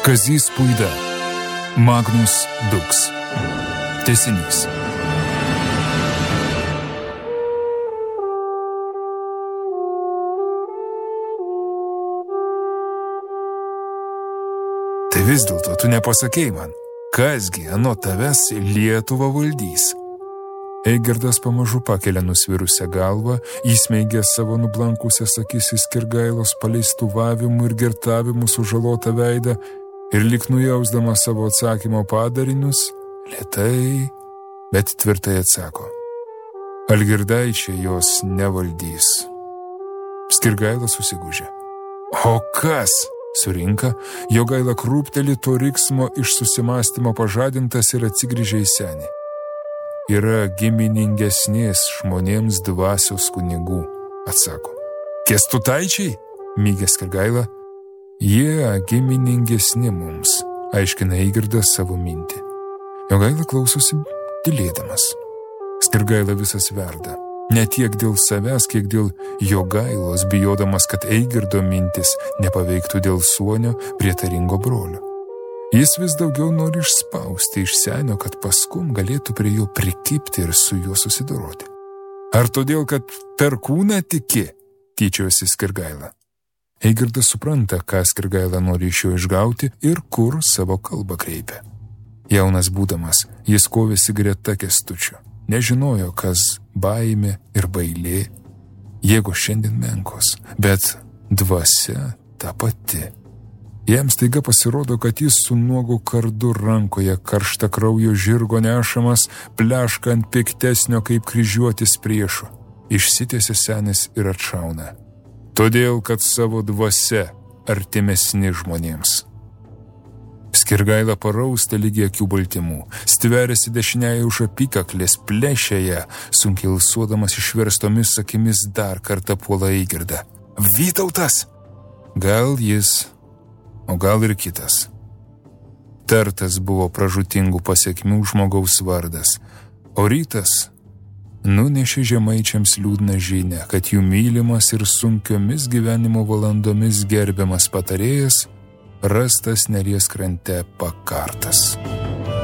Kazys Puida. Magnus Dux. Tęsinys. Tai vis dėlto tu nepasakei man, kasgi anot tavęs Lietuvą valdys. Eigirdas pamažu pakelia nusvirusią galvą, įsmeigė savo nublankusias akis į Skirgailos paleistuvavimų ir girtavimų sužalotą veidą ir lyg nujausdama savo atsakymo padarinius, lėtai, bet tvirtai atsako: Algirdaičiai jos nevaldys. Skirgaila susigūžė. O kas? Surinka, Jogaila krūpteli to riksmo iš susimąstymo pažadintas ir atsigrįžė į senį. Yra giminingesnės žmonėms dvasios kunigų, atsako. Kęstutaičiai? Mygė Skirgaila. Jie giminingesni mums, aiškina Eigirdas savo mintį. Jogaila klausosi tylėdamas. Skirgaila visas verda. Ne tiek dėl savęs, kiek dėl Jogailos, bijodamas, kad Eigirdo mintis nepaveiktų dėl suonio prietaringo brolio. Jis vis daugiau nori išspausti iš senio, kad paskum galėtų prie jo prikibti ir su juo susidoroti. Ar todėl, kad per kūną tiki, tyčiosi Skirgaila. Eigirdas supranta, ką Skirgaila nori iš jo išgauti ir kur savo kalbą kreipia. Jaunas būdamas, jis kovėsi greta Kęstučio. Nežinojo, kas baimė ir bailė. Jėgos šiandien menkos, bet dvasia ta pati. Jam staiga pasirodo, kad jis su nuogu kardu rankoje karšta kraujo žirgo nešamas, pleška ant piktesnio kaip kryžiuotis priešo. Išsitiesia senis ir atšauna. Todėl, kad savo dvasia artimesni žmonėms. Skirgaila paraustė lygiai akių baltymų, stveriasi dešiniąją už apykaklės, plešia ją, sunkiai ilsuodamas išverstomis akimis dar kartą puola Eigirdą. Vytautas! Gal jis, o gal ir kitas. Tartas buvo pražūtingų pasekmių žmogaus vardas, o rytas nunešė žemaičiams liūdną žinią, kad jų mylimas ir sunkiomis gyvenimo valandomis gerbiamas patarėjas rastas Neries krante pakartas.